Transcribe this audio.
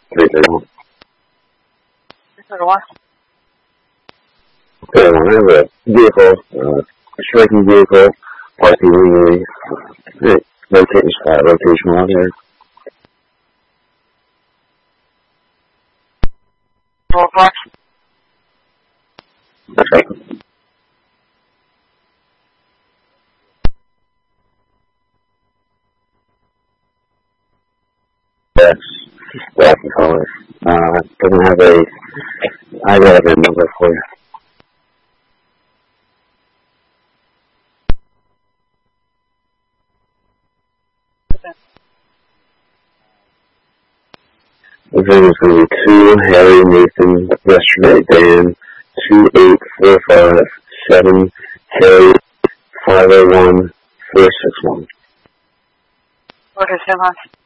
331. 331. Okay, I have a vehicle, striking vehicle, parking illegally, rotation out here. Roadblock. That's right. Yes, black in color. Doesn't have a, I got a number for you. The thing is going to be 2 Harry Nathan yesterday, Dan 28457 Harry 501 461. What is him on?